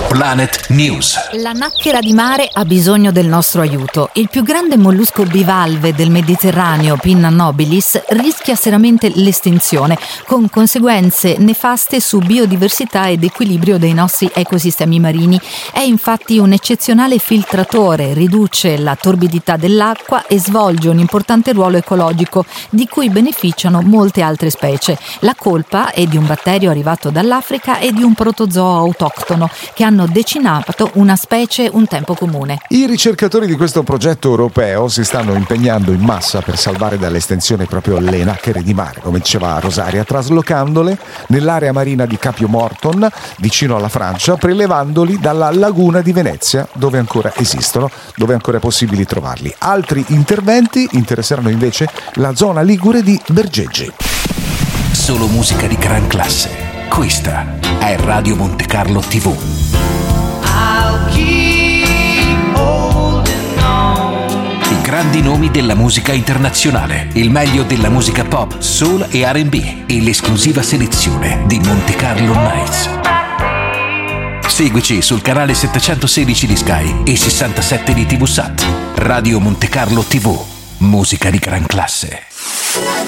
Planet News. La nachera di mare ha bisogno del nostro aiuto. Il più grande mollusco bivalve del Mediterraneo, Pinna nobilis, rischia seriamente l'estinzione, con conseguenze nefaste su biodiversità ed equilibrio dei nostri ecosistemi marini. È infatti un eccezionale filtratore, riduce la torbidità dell'acqua e svolge un importante ruolo ecologico, di cui beneficiano molte altre specie. La colpa è di un batterio arrivato dall'Africa e di un protozoo autoctono che hanno decinato una specie un tempo comune. I ricercatori di questo progetto europeo si stanno impegnando in massa per salvare dall'estinzione proprio le nachere di mare, come diceva Rosaria, traslocandole nell'area marina di Capio Morton, vicino alla Francia, prelevandoli dalla laguna di Venezia, dove ancora esistono, dove ancora è possibile trovarli. Altri interventi interesseranno invece la zona ligure di Bergeggi. Solo musica di gran classe. Questa è Radio Monte Carlo TV. I grandi nomi della musica internazionale, il meglio della musica pop, soul e R&B e l'esclusiva selezione di Monte Carlo Nights. Seguici sul canale 716 di Sky e 67 di TV Sat. Radio Monte Carlo TV. Musica di gran classe.